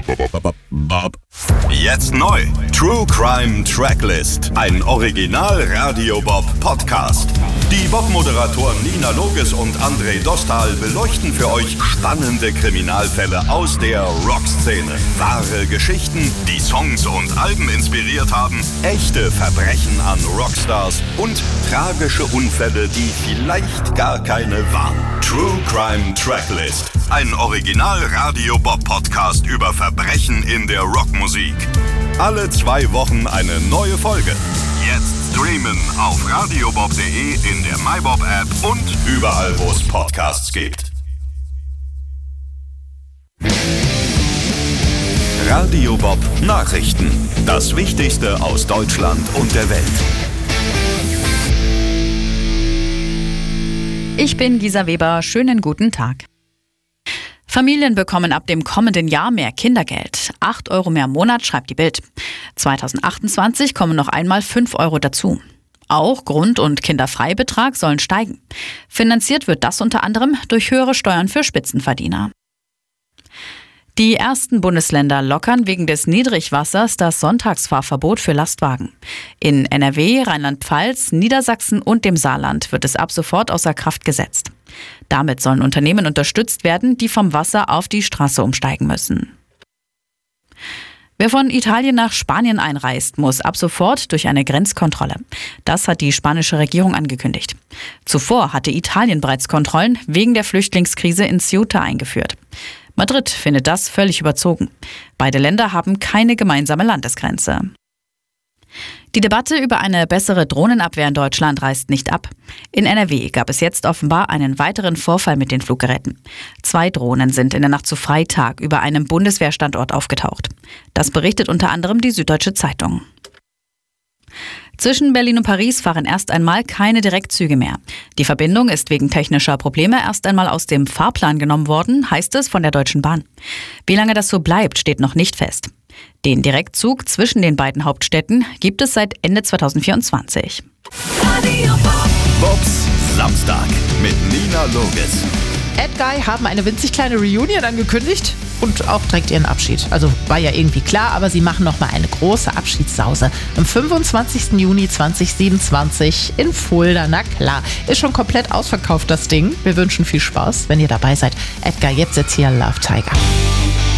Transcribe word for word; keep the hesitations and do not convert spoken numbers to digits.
Jetzt neu. True Crime Tracklist. Ein Original Radio Bob Podcast. Die Bob-Moderatoren Nina Loges und André Dostal beleuchten für euch spannende Kriminalfälle aus der Rockszene. Wahre Geschichten, die Songs und Alben inspiriert haben, echte Verbrechen an Rockstars und tragische Unfälle, die vielleicht gar keine waren. True Crime Tracklist. Ein Original Radio Bob Podcast über Verbrechen in der Rockmusik. Alle zwei Wochen eine neue Folge. Jetzt streamen auf radiobob punkt de, in der MyBob-App und überall, wo es Podcasts gibt. Radio Bob Nachrichten. Das Wichtigste aus Deutschland und der Welt. Ich bin Gisa Weber. Schönen guten Tag. Familien bekommen ab dem kommenden Jahr mehr Kindergeld. acht Euro mehr im Monat, schreibt die Bild. zweitausendachtundzwanzig kommen noch einmal fünf Euro dazu. Auch Grund- und Kinderfreibetrag sollen steigen. Finanziert wird das unter anderem durch höhere Steuern für Spitzenverdiener. Die ersten Bundesländer lockern wegen des Niedrigwassers das Sonntagsfahrverbot für Lastwagen. In N R W, Rheinland-Pfalz, Niedersachsen und dem Saarland wird es ab sofort außer Kraft gesetzt. Damit sollen Unternehmen unterstützt werden, die vom Wasser auf die Straße umsteigen müssen. Wer von Italien nach Spanien einreist, muss ab sofort durch eine Grenzkontrolle. Das hat die spanische Regierung angekündigt. Zuvor hatte Italien bereits Kontrollen wegen der Flüchtlingskrise in Ceuta eingeführt. Madrid findet das völlig überzogen. Beide Länder haben keine gemeinsame Landesgrenze. Die Debatte über eine bessere Drohnenabwehr in Deutschland reißt nicht ab. In N R W gab es jetzt offenbar einen weiteren Vorfall mit den Fluggeräten. Zwei Drohnen sind in der Nacht zu Freitag über einem Bundeswehrstandort aufgetaucht. Das berichtet unter anderem die Süddeutsche Zeitung. Zwischen Berlin und Paris fahren erst einmal keine Direktzüge mehr. Die Verbindung ist wegen technischer Probleme erst einmal aus dem Fahrplan genommen worden, heißt es von der Deutschen Bahn. Wie lange das so bleibt, steht noch nicht fest. Den Direktzug zwischen den beiden Hauptstädten gibt es seit Ende zweitausendvierundzwanzig. Bobs Samstag mit Nina Loges. Ed Guy haben eine winzig kleine Reunion angekündigt und auch direkt ihren Abschied. Also war ja irgendwie klar, aber sie machen nochmal eine große Abschiedssause. Am fünfundzwanzigsten Juni zweitausendsiebenundzwanzig in Fulda. Na klar, ist schon komplett ausverkauft das Ding. Wir wünschen viel Spaß, wenn ihr dabei seid. Ed Guy, jetzt jetzt hier Love Tiger.